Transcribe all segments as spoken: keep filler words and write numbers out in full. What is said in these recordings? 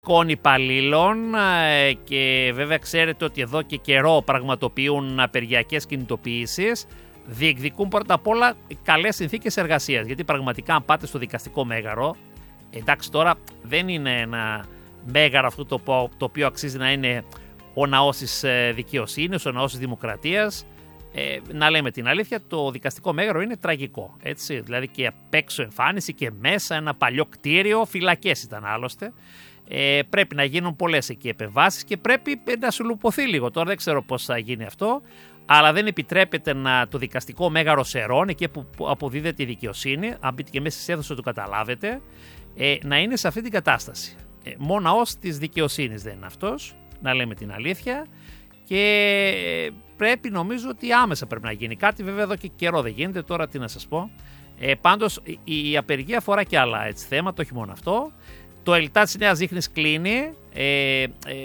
υπαλλήλων και βέβαια ξέρετε ότι εδώ και καιρό πραγματοποιούν απεργιακές κινητοποιήσεις, διεκδικούν πρώτα απ' όλα καλές συνθήκες εργασίας. Γιατί πραγματικά αν πάτε στο δικαστικό μέγαρο, εντάξει τώρα δεν είναι ένα μέγαρο αυτό το, το οποίο αξίζει να είναι ο ναός της δικαιοσύνης, ο ναός της δημοκρατίας. Ε, να λέμε την αλήθεια, το δικαστικό μέγαρο είναι τραγικό. Έτσι. Δηλαδή και απ' έξω εμφάνιση και μέσα ένα παλιό κτίριο, φυλακές ήταν άλλωστε. Ε, πρέπει να γίνουν πολλές εκεί επεμβάσεις και πρέπει να σου λουποθεί λίγο. Τώρα δεν ξέρω πώς θα γίνει αυτό, αλλά δεν επιτρέπεται να, το δικαστικό μέγαρο Σερών, εκεί που αποδίδεται η δικαιοσύνη, αν μπείτε και μέσα στις αίθουσες το καταλάβετε, ε, να είναι σε αυτή την κατάσταση. Ε, μόνο ως της δικαιοσύνης δεν είναι αυτός, να λέμε την αλήθεια. Και πρέπει, νομίζω ότι άμεσα πρέπει να γίνει κάτι. Βέβαια εδώ και καιρό δεν γίνεται, τώρα τι να σας πω. Ε, πάντως η απεργία αφορά και άλλα έτσι, θέματα, όχι μόνο αυτό. Το ΕΛΤΑ της Νέας Ζήχνης κλείνει. Ε, ε,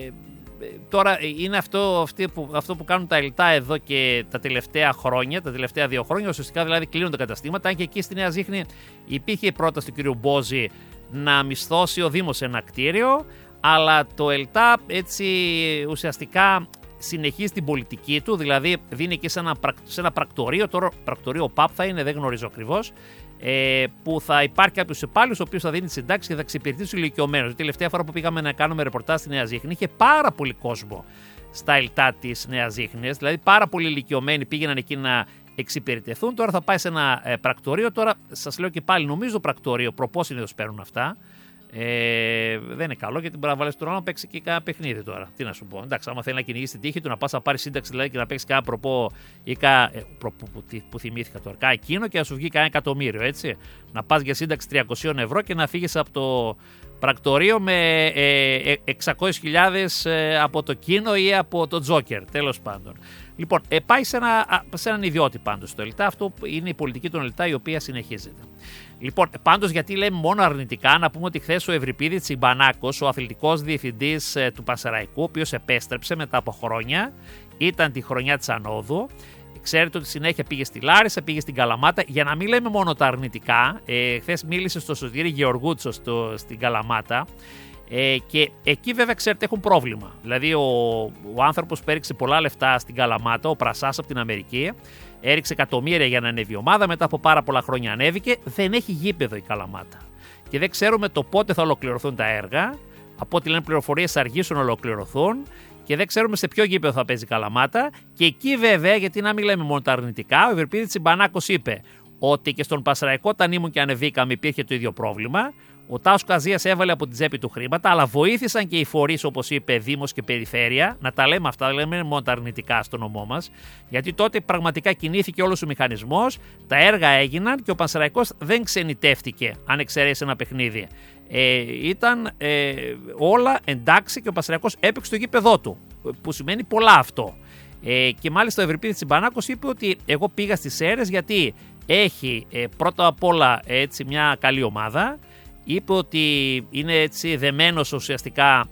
τώρα είναι αυτό, που, αυτό που κάνουν τα ΕΛΤΑ εδώ και τα τελευταία χρόνια, τα τελευταία δύο χρόνια. Ουσιαστικά δηλαδή κλείνουν τα καταστήματα. Αν και εκεί στη Νέα Ζήχνη υπήρχε η πρόταση του κ. Μπόζη να μισθώσει ο Δήμος ένα κτίριο. Αλλά το ΕΛΤΑ έτσι ουσιαστικά συνεχίζει την πολιτική του, δηλαδή δίνει και σε ένα, σε ένα πρακτορείο, τώρα πρακτορείο ΠΑΠ θα είναι, δεν γνωρίζω ακριβώς, ε, που θα υπάρχει κάποιος υπάλληλος ο οποίος θα δίνει τις συντάξεις και θα εξυπηρετεί τους ηλικιωμένους. Την τελευταία φορά που πήγαμε να κάνουμε ρεπορτάζ στη Νέα Ζήχνη είχε πάρα πολύ κόσμο στα ΕΛΤΑ της Νέας Ζήχνης, δηλαδή πάρα πολλοί ηλικιωμένοι πήγαιναν εκεί να εξυπηρετηθούν. Τώρα θα πάει σε ένα ε, πρακτορείο, τώρα σας λέω και πάλι νομίζω πρακτορείο, προπός συνήθως παίρνουν αυτά. Ε, δεν είναι καλό γιατί μπορεί να βάλει τον άλλο να παίξει και κάνα παιχνίδι τώρα. Τι να σου πω. Εντάξει, άμα θέλει να κυνηγήσει την τύχη του, να πα να πάρει σύνταξη δηλαδή και να παίξει κάνα προπό ή κάνα. Ε, προπό, που, που, που θυμήθηκα τώρα. Κάνα εκείνο και να σου βγει κάνα εκατομμύριο, έτσι. Να πα για σύνταξη τριακόσια ευρώ και να φύγει από το πρακτορείο με ε, εξακόσιες χιλιάδες ε, από το Κίνο ή από το Τζόκερ. Τέλος πάντων. Λοιπόν, ε, πάει σε, ένα, σε έναν ιδιώτη πάντως το ΕΛΤΑ. Αυτό είναι η πολιτική των ΕΛΤΑ η οποία συνεχίζεται. Λοιπόν, πάντως γιατί λέμε μόνο αρνητικά, να πούμε ότι χθες ο Ευρυπίδης Τσιμπανάκος, ο αθλητικός διευθυντής ε, του Πανσεραϊκού, ο οποίος επέστρεψε μετά από χρόνια, ήταν τη χρονιά της ανόδου. Ξέρετε ότι συνέχεια πήγε στη Λάρισα, πήγε στην Καλαμάτα. Για να μην λέμε μόνο τα αρνητικά, ε, χθες μίλησε στο Σωτήρη Γεωργούτσο στο, στην Καλαμάτα. Ε, και εκεί βέβαια ξέρετε έχουν πρόβλημα. Δηλαδή ο, ο άνθρωπος που έριξε πολλά λεφτά στην Καλαμάτα, ο Πρασάς από την Αμερική, έριξε εκατομμύρια για να ανέβει η ομάδα, μετά από πάρα πολλά χρόνια ανέβηκε, δεν έχει γήπεδο η Καλαμάτα. Και δεν ξέρουμε το πότε θα ολοκληρωθούν τα έργα, από ό,τι λένε πληροφορίες θα αργήσουν να ολοκληρωθούν και δεν ξέρουμε σε ποιο γήπεδο θα παίζει η Καλαμάτα. Και εκεί βέβαια, γιατί να μην λέμε μόνο τα αρνητικά, ο Ευρυπίδης Τσιμπανάκος είπε ότι και στον Πανσεραϊκό όταν ήμουν και ανεβήκαμε υπήρχε το ίδιο πρόβλημα. Ο Τάσος Καζίας έβαλε από την τσέπη του χρήματα, αλλά βοήθησαν και οι φορείς, όπως είπε, Δήμος και Περιφέρεια. Να τα λέμε αυτά, δεν λέμε μόνο τα αρνητικά στο νομό μας. Γιατί τότε πραγματικά κινήθηκε όλος ο μηχανισμός, τα έργα έγιναν και ο Πανσεραϊκός δεν ξενιτεύτηκε, αν εξαιρέσει ένα παιχνίδι. Ε, ήταν ε, όλα εντάξει και ο Πανσεραϊκός έπαιξε στο γήπεδό του, που σημαίνει πολλά αυτό. Ε, και μάλιστα ο Ευρυπίδης Τσιμπανάκος είπε ότι εγώ πήγα στις Σέρρες γιατί έχει ε, πρώτα απ' όλα έτσι, μια καλή ομάδα. Είπε ότι είναι έτσι δεμένος ουσιαστικά,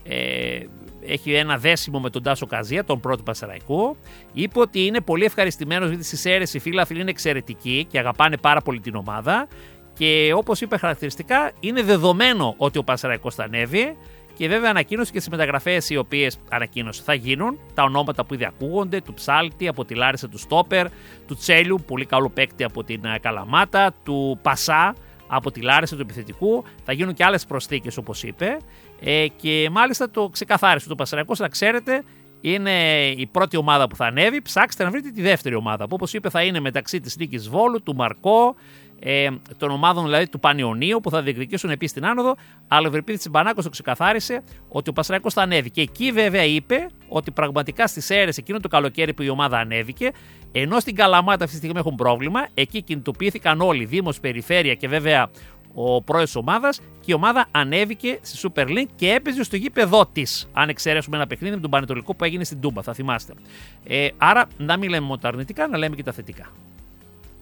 ε, έχει ένα δέσιμο με τον Τάσο Καζία, τον πρώτο Πανσεραϊκού. Είπε ότι είναι πολύ ευχαριστημένος γιατί στις Σέρρες οι φίλαθλοι είναι εξαιρετικοί και αγαπάνε πάρα πολύ την ομάδα. Και όπως είπε χαρακτηριστικά, είναι δεδομένο ότι ο Πανσεραϊκός θα ανέβει. Και βέβαια ανακοίνωσε και τις μεταγραφές οι οποίες ανακοίνωσε θα γίνουν. Τα ονόματα που ήδη ακούγονται, του Ψάλτη από τη Λάρισα, του Στόπερ, του Τσέλιου, πολύ καλό παίκτη από την Καλαμάτα, του Πασά από τη Λάρισα του επιθετικού. Θα γίνουν και άλλες προσθήκες όπως είπε. Ε, και μάλιστα το ξεκαθάρισε το Πανσεραϊκός, να ξέρετε, είναι η πρώτη ομάδα που θα ανέβει. Ψάξτε να βρείτε τη δεύτερη ομάδα που όπως είπε θα είναι μεταξύ της Νίκης Βόλου, του Μαρκό, ε, των ομάδων δηλαδή του Πανιωνίου που θα διεκδικήσουν επίσης την άνοδο. Αλλά ο Ευρυπίδης Τσιμπανάκος το ξεκαθάρισε ότι ο Πανσεραϊκός θα ανέβει. Και εκεί βέβαια είπε ότι πραγματικά στις Σέρρες εκείνο το καλοκαίρι που η ομάδα ανέβηκε, ενώ στην Καλαμάτα αυτή τη στιγμή έχουν πρόβλημα, εκεί κινητοποιήθηκαν όλοι, Δήμος, Περιφέρεια και βέβαια ο πρόεδρος της ομάδας και η ομάδα ανέβηκε στη Super League και έπαιζε στο γήπεδό της. Αν εξαιρέσουμε ένα παιχνίδι με τον Πανετολικό που έγινε στην Τούμπα, θα θυμάστε. Ε, άρα να μην λέμε μόνο τα αρνητικά, να λέμε και τα θετικά.